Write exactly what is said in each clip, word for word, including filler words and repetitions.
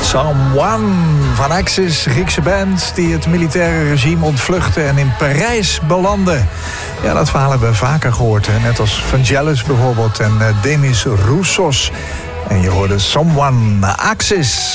Someone van Axis, Griekse band die het militaire regime ontvluchtte en in Parijs belandde. Ja, dat verhaal hebben we vaker gehoord. Hè? Net als Vangelis bijvoorbeeld en uh, Demis Roussos. En je hoorde Someone, Axis.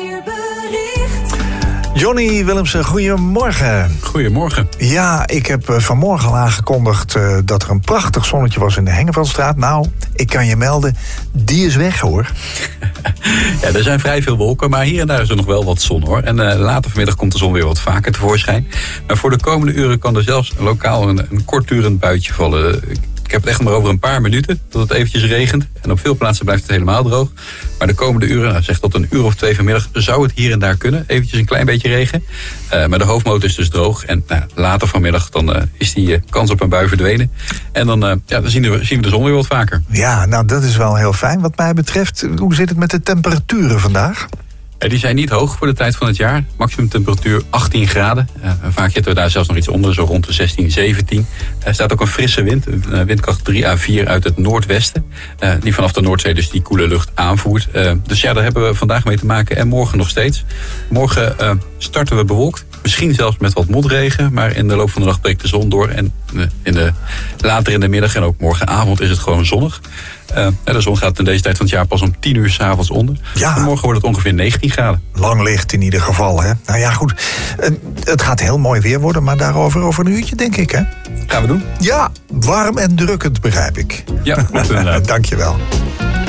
Johnny Willemsen, goedemorgen. Goedemorgen. Ja, ik heb uh, vanmorgen al aangekondigd uh, dat er een prachtig zonnetje was in de Hengeveldstraat. Nou, ik kan je melden, die is weg hoor. Ja, er zijn vrij veel wolken, maar hier en daar is er nog wel wat zon hoor. En uh, later vanmiddag komt de zon weer wat vaker tevoorschijn. Maar voor de komende uren kan er zelfs lokaal een, een kortdurend buitje vallen. Ik heb het echt maar over een paar minuten dat het eventjes regent. En op veel plaatsen blijft het helemaal droog. Maar de komende uren, nou, zeg tot een uur of twee vanmiddag, zou het hier en daar kunnen. Eventjes een klein beetje regen. Uh, maar de hoofdmoot is dus droog. En nou, later vanmiddag dan, uh, is die uh, kans op een bui verdwenen. En dan, uh, ja, dan zien, we, zien we de zon weer wat vaker. Ja, nou dat is wel heel fijn wat mij betreft. Hoe zit het met de temperaturen vandaag? Die zijn niet hoog voor de tijd van het jaar. Maximum temperatuur achttien graden. Uh, vaak zitten we daar zelfs nog iets onder, zo rond de zestien, zeventien. Er staat ook een frisse wind, een windkracht drie à vier uit het noordwesten. Uh, die vanaf de Noordzee dus die koele lucht aanvoert. Uh, dus ja, daar hebben we vandaag mee te maken en morgen nog steeds. Morgen uh, starten we bewolkt. Misschien zelfs met wat motregen, maar in de loop van de dag breekt de zon door. En in de, later in de middag en ook morgenavond is het gewoon zonnig. Uh, de zon gaat in deze tijd van het jaar pas om tien uur 's avonds onder. Ja. En morgen wordt het ongeveer negentien graden. Lang licht in ieder geval, hè? Nou ja, goed. Het gaat heel mooi weer worden, maar daarover over een uurtje, denk ik, hè? Gaan we doen? Ja, warm en drukkend, begrijp ik. Ja, goed inderdaad. Dank je wel.